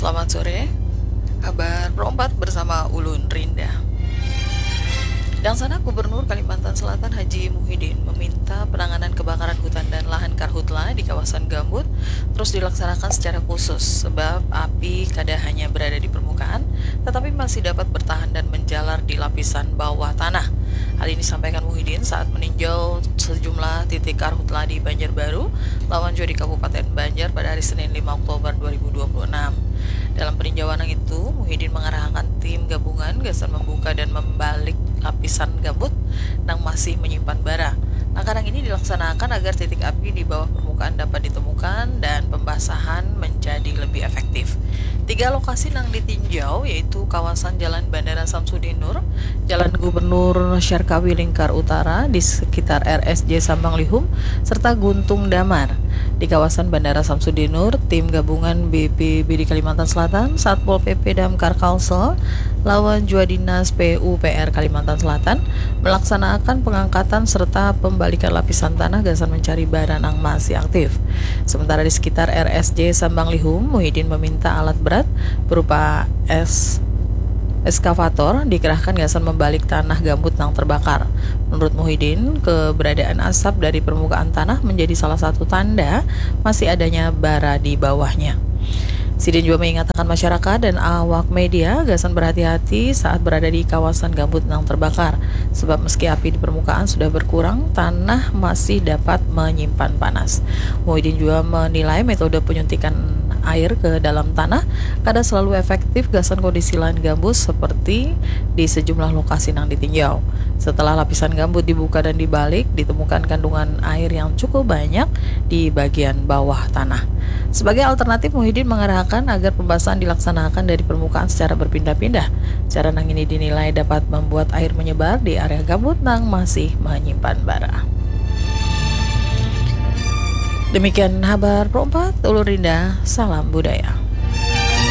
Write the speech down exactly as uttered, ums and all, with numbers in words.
Selamat sore, kabar Perompat bersama Ulun Rinda. Dangsana Gubernur Kalimantan Selatan Haji Muhyiddin meminta penanganan kebakaran hutan dan lahan karhutla di kawasan gambut terus dilaksanakan secara khusus sebab api kadang hanya berada di permukaan tetapi masih dapat bertahan dan menjalar di lapisan bawah tanah. Hal ini disampaikan Muhyiddin saat meninjau sejumlah titik karhutla di Banjarbaru, Lawan Jua di Kabupaten Banjar pada hari Senin lima Oktober dua ribu dua puluh enam. Dalam peninjauan itu, Muhyiddin mengarahkan tim gabungan gasan membuka dan membalik lapisan gambut yang masih menyimpan bara. Langkah ini dilaksanakan agar titik api di bawah permukaan dapat ditemukan dan pembasahan menjadi lebih efektif. Tiga lokasi yang ditinjau yaitu kawasan Jalan Bandara Samsudin Nur, Jalan Gubernur Syarkawi Lingkar Utara di sekitar R S J Sambang Lihum, serta Guntung Damar. Di kawasan Bandara Samsudin Nur, tim gabungan B P B D Kalimantan Selatan, Satpol P P Damkar Kalsel, Lawan Jua Dinas P U P R Kalimantan Selatan melaksanakan pengangkatan serta pembalikan lapisan tanah gasan mencari bara yang masih aktif. Sementara di sekitar R S J Sambang Lihum, Muhyiddin meminta alat berat berupa es eskavator dikerahkan gasan membalik tanah gambut yang terbakar. Menurut Muhyiddin, keberadaan asap dari permukaan tanah menjadi salah satu tanda masih adanya bara di bawahnya. Sidin juga mengingatkan masyarakat dan awak media gasan berhati-hati saat berada di kawasan gambut yang terbakar, sebab meski api di permukaan sudah berkurang, tanah masih dapat menyimpan panas. Muhyiddin juga menilai metode penyuntikan air ke dalam tanah kadang selalu efektif gasan kondisi lahan gambut seperti di sejumlah lokasi yang ditinjau. Setelah lapisan gambut dibuka dan dibalik, ditemukan kandungan air yang cukup banyak di bagian bawah tanah. Sebagai alternatif, Muhyiddin mengarahkan agar pembasahan dilaksanakan dari permukaan secara berpindah-pindah. Cara yang ini dinilai dapat membuat air menyebar di area gambut yang masih menyimpan bara. Demikian kabar Perompat, Ulun Rinda, salam budaya.